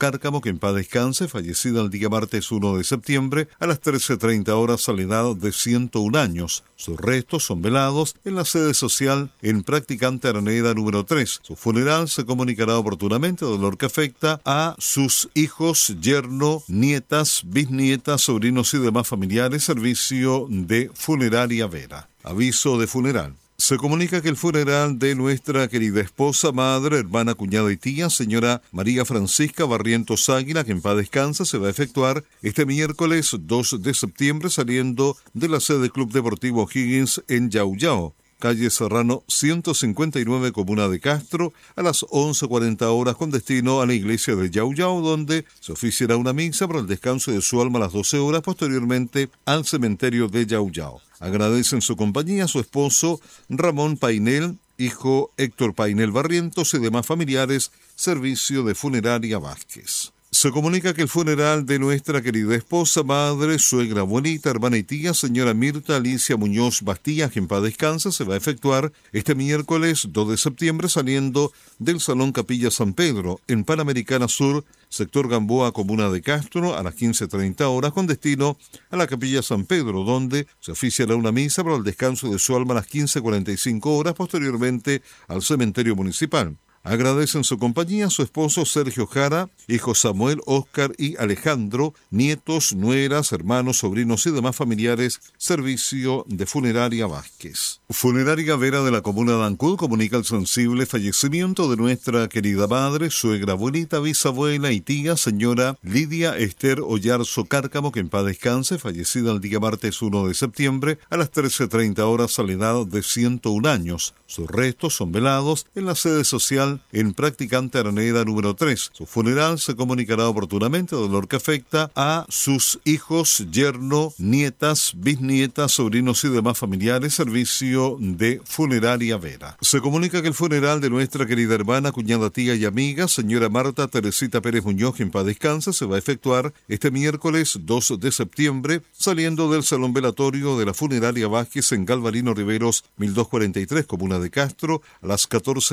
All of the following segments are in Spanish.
Cárcamo, que en paz descanse, fallecida el día martes 1 de septiembre a las 13:30 horas a la edad de 101 años. Sus restos son velados en la sede social en Practicante Araneda número 3. Su funeral se comunicará oportunamente, dolor que afecta a sus hijos, yerno, nietas, bisnietas, sobrinos y demás familiares. Servicio de Funeraria Vera. Aviso de funeral. Se comunica que el funeral de nuestra querida esposa, madre, hermana, cuñada y tía, señora María Francisca Barrientos Águila, que en paz descansa, se va a efectuar este miércoles 2 de septiembre saliendo de la sede Club Deportivo Higgins en Yauyao, calle Serrano 159, comuna de Castro, a las 11:40 horas con destino a la iglesia de Yauyao, donde se oficiará una misa para el descanso de su alma a las 12 horas, posteriormente al cementerio de Yauyao. Agradecen su compañía a su esposo Ramón Painel, hijo Héctor Painel Barrientos y demás familiares. Servicio de Funeraria Vázquez. Se comunica que el funeral de nuestra querida esposa, madre, suegra, abuelita, hermana y tía, señora Mirta Alicia Muñoz Bastías, que en paz descansa, se va a efectuar este miércoles 2 de septiembre saliendo del Salón Capilla San Pedro, en Panamericana Sur, sector Gamboa, comuna de Castro, a las 15:30 horas con destino a la Capilla San Pedro, donde se oficiará una misa para el descanso de su alma a las 15:45 horas, posteriormente al cementerio municipal. Agradecen su compañía a su esposo Sergio Jara, hijos Samuel, Óscar y Alejandro, nietos, nueras, hermanos, sobrinos y demás familiares. Servicio de Funeraria Vázquez. Funeraria Vera de la comuna de Ancud comunica el sensible fallecimiento de nuestra querida madre, suegra, abuelita, bisabuela y tía, señora Lidia Esther Ollarzo Cárcamo, que en paz descanse, fallecida el día martes 1 de septiembre a las 13:30 horas a la edad de 101 años. Sus restos son velados en la sede social en Practicante Araneda número 3. Su funeral se comunicará oportunamente, dolor que afecta a sus hijos, yerno, nietas, bisnietas, sobrinos y demás familiares. Servicio de Funeraria Vera. Se comunica que el funeral de nuestra querida hermana, cuñada, tía y amiga, señora Marta Teresita Pérez Muñoz, que en paz descansa, se va a efectuar este miércoles 2 de septiembre saliendo del Salón Velatorio de la Funeraria Vázquez en Galvarino Riveros 1243, comuna de Castro, a las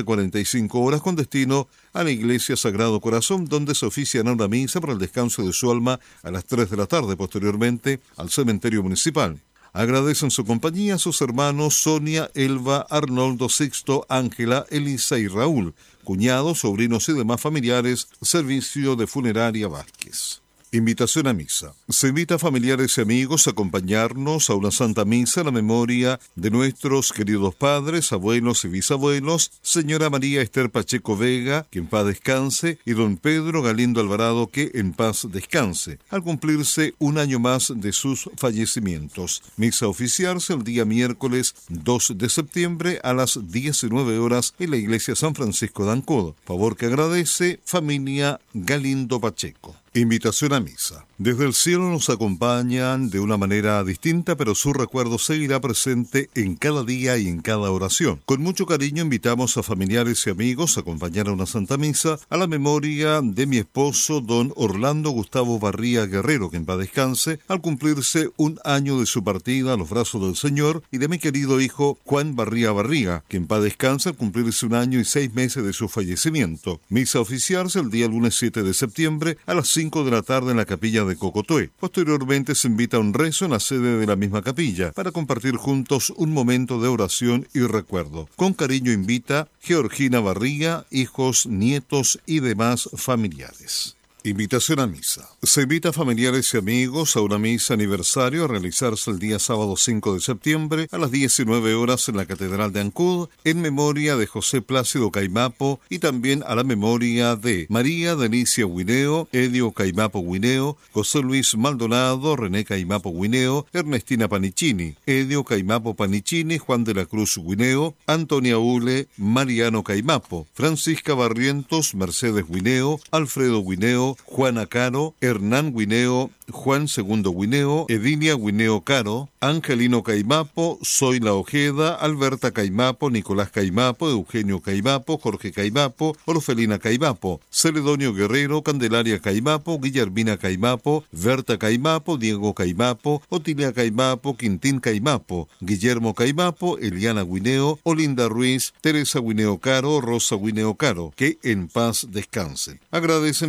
14:45 horas con destino a la Iglesia Sagrado Corazón, donde se oficiará una misa para el descanso de su alma a las 3 de la tarde, posteriormente al cementerio municipal. Agradecen su compañía a sus hermanos Sonia, Elba, Arnoldo, Sixto, Ángela, Elisa y Raúl, cuñados, sobrinos y demás familiares. Servicio de Funeraria Vázquez. Invitación a misa. Se invita a familiares y amigos a acompañarnos a una santa misa en la memoria de nuestros queridos padres, abuelos y bisabuelos, señora María Esther Pacheco Vega, que en paz descanse, y don Pedro Galindo Alvarado, que en paz descanse, al cumplirse un año más de sus fallecimientos. Misa oficiarse el día miércoles 2 de septiembre a las 19 horas en la iglesia San Francisco de Ancud. Favor que agradece familia Galindo Pacheco. Invitación a misa. Desde el cielo nos acompañan de una manera distinta, pero su recuerdo seguirá presente en cada día y en cada oración. Con mucho cariño invitamos a familiares y amigos a acompañar a una Santa Misa a la memoria de mi esposo, don Orlando Gustavo Barría Guerrero, que en paz descanse, al cumplirse un año de su partida a los brazos del Señor, y de mi querido hijo Juan Barría Barriga, que en paz descanse al cumplirse un año y 6 meses de su fallecimiento. Misa oficiarse el día lunes 7 de septiembre a las 5 de la tarde en la capilla de Cocotué. Posteriormente se invita a un rezo en la sede de la misma capilla para compartir juntos un momento de oración y recuerdo. Con cariño invita Georgina Barriga, hijos, nietos y demás familiares. Invitación a misa. Se invita a familiares y amigos a una misa aniversario a realizarse el día sábado 5 de septiembre a las 19 horas en la Catedral de Ancud, en memoria de José Plácido Caimapo y también a la memoria de María Delicia Guineo, Edio Caimapo Guineo, José Luis Maldonado, René Caimapo Guineo, Ernestina Panicini, Edio Caimapo Panicini, Juan de la Cruz Guineo, Antonia Ule, Mariano Caimapo, Francisca Barrientos, Mercedes Guineo, Alfredo Guineo, Juana Caro, Hernán Guineo, Juan Segundo Guineo, Edilia Guineo Caro, Angelino Caimapo, Zoila Ojeda, Alberta Caimapo, Nicolás Caimapo, Eugenio Caimapo, Jorge Caimapo, Orfelina Caimapo, Celedonio Guerrero, Candelaria Caimapo, Guillermina Caimapo, Berta Caimapo, Diego Caimapo, Otilia Caimapo, Quintín Caimapo, Guillermo Caimapo, Eliana Guineo, Olinda Ruiz, Teresa Guineo Caro, Rosa Guineo Caro, que en paz descansen. Agradecen por su compañía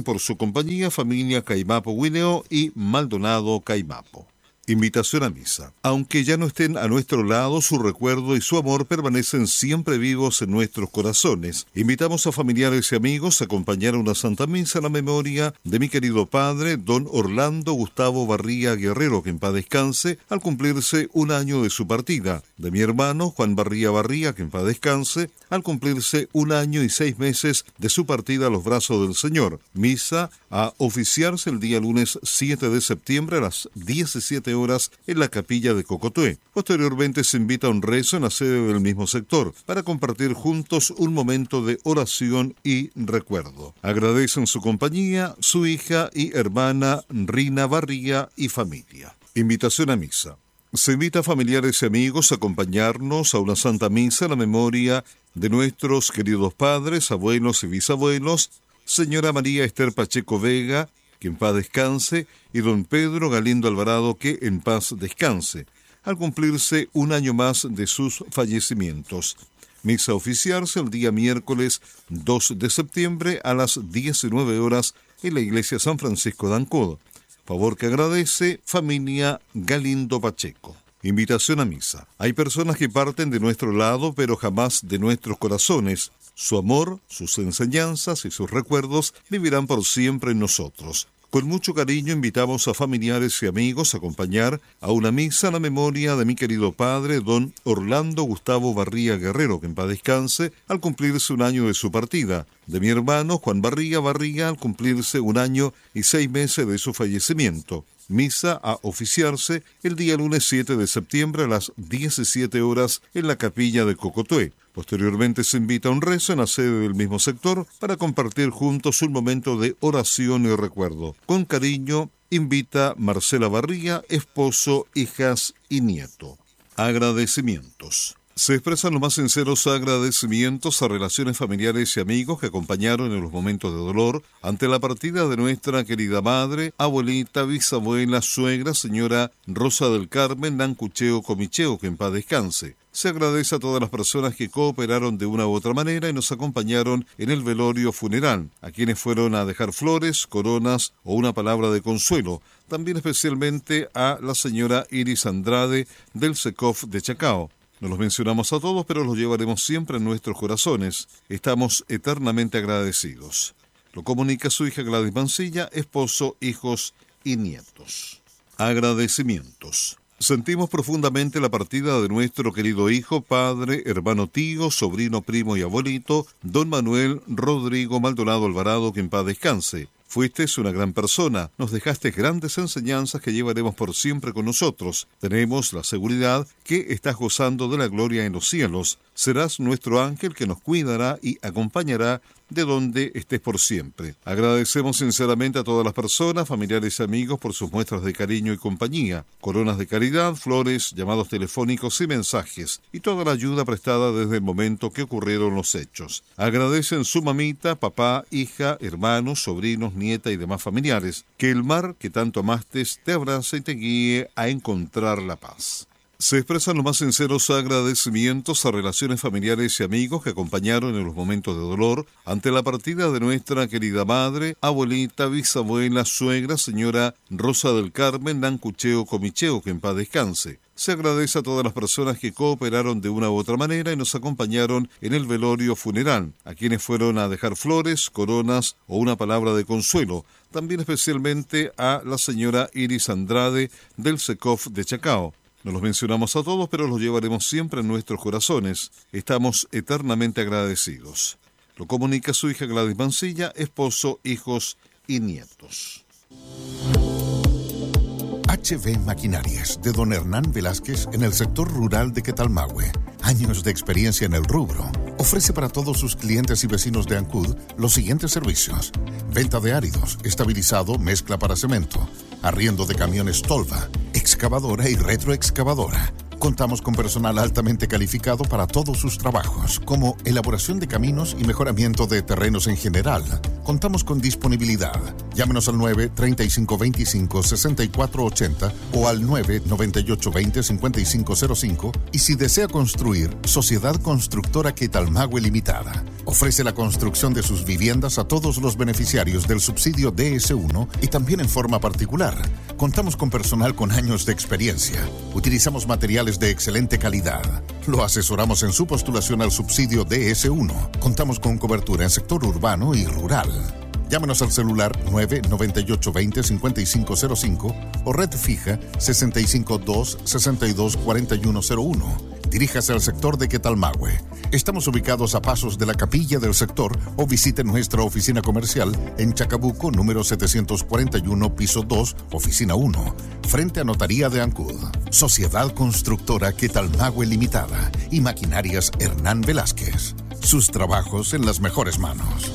compañía, familia Caimapo Guineo y Maldonado Caimapo. Invitación a misa. Aunque ya no estén a nuestro lado, su recuerdo y su amor permanecen siempre vivos en nuestros corazones. Invitamos a familiares y amigos a acompañar a una Santa Misa en la memoria de mi querido padre, don Orlando Gustavo Barría Guerrero, que en paz descanse, al cumplirse un año de su partida. De mi hermano Juan Barría Barría, que en paz descanse, al cumplirse 1 año y 6 meses de su partida a los brazos del Señor. Misa a oficiarse el día lunes 7 de septiembre a las 17 horas en la capilla de Cocotué. Posteriormente se invita a un rezo en la sede del mismo sector para compartir juntos un momento de oración y recuerdo. Agradecen su compañía, su hija y hermana Rina Barría y familia. Invitación a misa. Se invita a familiares y amigos a acompañarnos a una Santa Misa en la memoria de nuestros queridos padres, abuelos y bisabuelos, señora María Esther Pacheco Vega, que en paz descanse, y don Pedro Galindo Alvarado, que en paz descanse, al cumplirse 1 año más de sus fallecimientos. Misa a oficiarse el día miércoles 2 de septiembre a las 19 horas en la iglesia San Francisco de Ancud. Favor que agradece familia Galindo Pacheco. Invitación a misa. Hay personas que parten de nuestro lado, pero jamás de nuestros corazones. Su amor, sus enseñanzas y sus recuerdos vivirán por siempre en nosotros. Con mucho cariño invitamos a familiares y amigos a acompañar a una misa en la memoria de mi querido padre, don Orlando Gustavo Barría Guerrero, que en paz descanse, al cumplirse 1 año de su partida. De mi hermano Juan Barría Barría, al cumplirse 1 año y 6 meses de su fallecimiento. Misa a oficiarse el día lunes 7 de septiembre a las 17 horas en la capilla de Cocotué. Posteriormente se invita a un rezo en la sede del mismo sector para compartir juntos un momento de oración y recuerdo. Con cariño, invita Marcela Barría, esposo, hijas y nieto. Agradecimientos. Se expresan los más sinceros agradecimientos a relaciones familiares y amigos que acompañaron en los momentos de dolor ante la partida de nuestra querida madre, abuelita, bisabuela, suegra, señora Rosa del Carmen Nancucheo Comicheo, que en paz descanse. Se agradece a todas las personas que cooperaron de una u otra manera y nos acompañaron en el velorio funeral, a quienes fueron a dejar flores, coronas o una palabra de consuelo. También especialmente a la señora Iris Andrade del SECOF de Chacao. No los mencionamos a todos, pero los llevaremos siempre en nuestros corazones. Estamos eternamente agradecidos. Lo comunica su hija Gladys Mancilla, esposo, hijos y nietos. Agradecimientos. Sentimos profundamente la partida de nuestro querido hijo, padre, hermano, tío, sobrino, primo y abuelito, don Manuel Rodrigo Maldonado Alvarado, que en paz descanse. Fuiste una gran persona, nos dejaste grandes enseñanzas que llevaremos por siempre con nosotros. Tenemos la seguridad que estás gozando de la gloria en los cielos. Serás nuestro ángel que nos cuidará y acompañará de donde estés por siempre. Agradecemos sinceramente a todas las personas, familiares y amigos por sus muestras de cariño y compañía, coronas de caridad, flores, llamados telefónicos y mensajes, y toda la ayuda prestada desde el momento que ocurrieron los hechos. Agradecen su mamita, papá, hija, hermanos, sobrinos, nieta y demás familiares. Que el mar que tanto amaste te abrace y te guíe a encontrar la paz. Se expresan los más sinceros agradecimientos a relaciones familiares y amigos que acompañaron en los momentos de dolor ante la partida de nuestra querida madre, abuelita, bisabuela, suegra, señora Rosa del Carmen Nancucheo Comicheo, que en paz descanse. Se agradece a todas las personas que cooperaron de una u otra manera y nos acompañaron en el velorio funeral, a quienes fueron a dejar flores, coronas o una palabra de consuelo. También especialmente a la señora Iris Andrade del SECOF de Chacao. No los mencionamos a todos, pero los llevaremos siempre en nuestros corazones. Estamos eternamente agradecidos. Lo comunica su hija Gladys Mancilla, esposo, hijos y nietos. HB Maquinarias, de don Hernán Velázquez, en el sector rural de Quetalmahue. Años de experiencia en el rubro. Ofrece para todos sus clientes y vecinos de Ancud los siguientes servicios: venta de áridos, estabilizado, mezcla para cemento, arriendo de camiones tolva, excavadora y retroexcavadora, Contamos con personal altamente calificado para todos sus trabajos, como elaboración de caminos y mejoramiento de terrenos en general. Contamos con disponibilidad. Llámenos al 9-3525-6480 o al 9-9820-5505 y si desea construir, Sociedad Constructora Quetalmahue Limitada. Ofrece la construcción de sus viviendas a todos los beneficiarios del subsidio DS1 y también en forma particular. Contamos con personal con años de experiencia. Utilizamos materiales de excelente calidad. Lo asesoramos en su postulación al subsidio DS1. Contamos con cobertura en sector urbano y rural. Llámenos al celular 998-20-5505 o red fija 652-624101. Diríjase al sector de Quetalmahue. Estamos ubicados a pasos de la capilla del sector o visite nuestra oficina comercial en Chacabuco, número 741, piso 2, oficina 1, frente a Notaría de Ancud. Sociedad Constructora Quetalmahue Limitada y Maquinarias Hernán Velázquez. Sus trabajos en las mejores manos.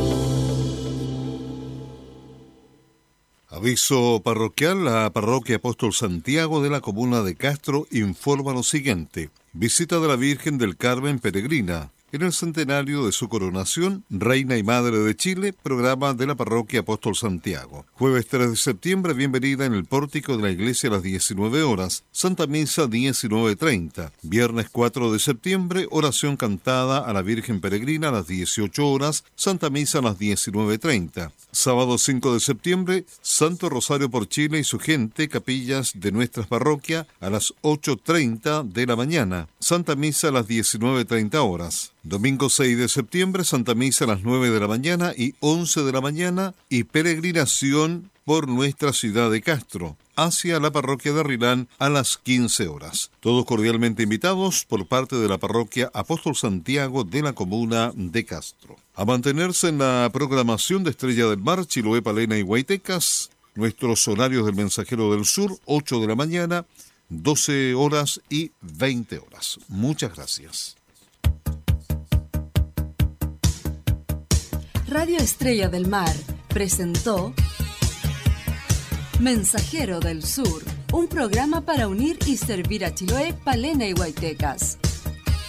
Aviso parroquial. La parroquia Apóstol Santiago de la comuna de Castro informa lo siguiente. Visita de la Virgen del Carmen Peregrina. En el centenario de su coronación, Reina y Madre de Chile, programa de la parroquia Apóstol Santiago. Jueves 3 de septiembre, bienvenida en el pórtico de la iglesia a las 19 horas. Santa Misa 19:30. Viernes 4 de septiembre, oración cantada a la Virgen Peregrina a las 18 horas. Santa Misa a las 19:30. Sábado 5 de septiembre, Santo Rosario por Chile y su gente, capillas de nuestras parroquias a las 8:30 de la mañana. Santa Misa a las 19:30 horas. Domingo 6 de septiembre, Santa Misa a las 9 de la mañana y 11 de la mañana y peregrinación por nuestra ciudad de Castro hacia la parroquia de Rilán a las 15 horas. Todos cordialmente invitados por parte de la parroquia Apóstol Santiago de la comuna de Castro. A mantenerse en la programación de Estrella del Mar, Chiloé, Palena y Guaytecas, nuestros horarios del Mensajero del Sur, 8 de la mañana, 12 horas y 20 horas. Muchas gracias. Radio Estrella del Mar presentó Mensajero del Sur, un programa para unir y servir a Chiloé, Palena y Guaytecas.